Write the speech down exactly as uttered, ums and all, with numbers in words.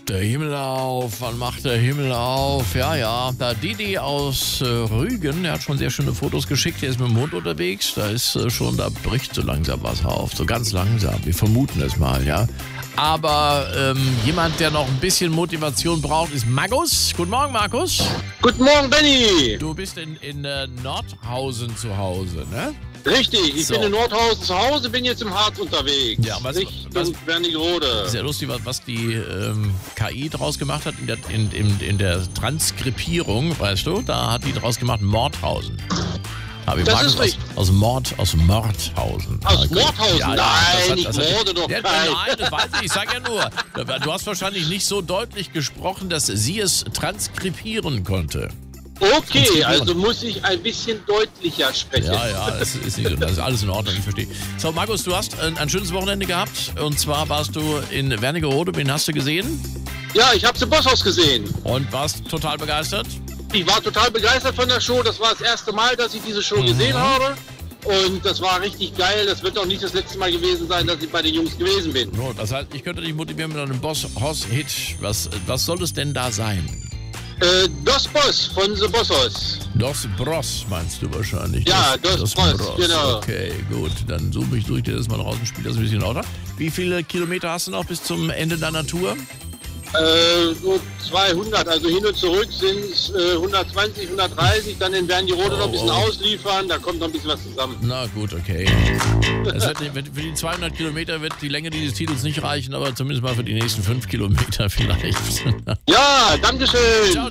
macht der Himmel auf? Wann macht der Himmel auf? Ja, ja. Da Didi aus äh, Rügen, der hat schon sehr schöne Fotos geschickt. Der ist mit dem Hund unterwegs. Da ist äh, schon, da bricht so langsam was auf. So ganz langsam. Wir vermuten es mal, ja. Aber ähm, jemand, der noch ein bisschen Motivation braucht, ist Markus. Guten Morgen, Markus. Guten Morgen, Benny. Du bist in, in äh, Nordhausen zu Hause, ne? Richtig, ich So. bin in Nordhausen zu Hause, bin jetzt im Harz unterwegs. Ja, was- Richtung was- Wernigerode. Sehr lustig, was, was die ähm, K I draus gemacht hat in der, in, in, in der Transkripierung, weißt du? Da hat die draus gemacht Mordhausen. Aber ich Das mag ist es aus, richtig. aus Mord, aus Mordhausen. Aus Okay. Mordhausen? Ja, ja, Nein, das hat- ich das hat- morde doch Ja, keinen. Nein, das weiß ich, ich sag ja nur. Du hast wahrscheinlich nicht so deutlich gesprochen, dass sie es transkribieren konnte. Okay, also muss ich ein bisschen deutlicher sprechen. Ja, ja, das ist nicht so. Das ist alles in Ordnung, ich verstehe. So, Markus, du hast ein, ein schönes Wochenende gehabt. Und zwar warst du in Wernigerode. Wen hast du gesehen? Ja, ich habe im Bosshaus gesehen. Und warst total begeistert? Ich war total begeistert von der Show. Das war das erste Mal, dass ich diese Show Mhm. gesehen habe. Und das war richtig geil. Das wird auch nicht das letzte Mal gewesen sein, dass ich bei den Jungs gewesen bin. No, das heißt, ich könnte dich motivieren mit einem Boss-Hoss-Hit. Was, was soll es denn da sein? Äh, Dos Boss von The Bosshaus. Dos Bros meinst du wahrscheinlich? Ja, Dos Bros, genau. Okay, gut. Dann suche ich, suche ich dir das mal raus und spiele das ein bisschen lauter. Wie viele Kilometer hast du noch bis zum Ende deiner Tour? Äh, so zweihundert, also hin und zurück sind es äh, hundertzwanzig, hundertdreißig, dann in Wernigerode Oh, noch ein bisschen oh. ausliefern, da kommt noch ein bisschen was zusammen. Na gut, okay. Es wird, nicht- für die zweihundert Kilometer wird die Länge dieses Titels nicht reichen, aber zumindest mal für die nächsten fünf Kilometer vielleicht. Ja, dankeschön. Ciao,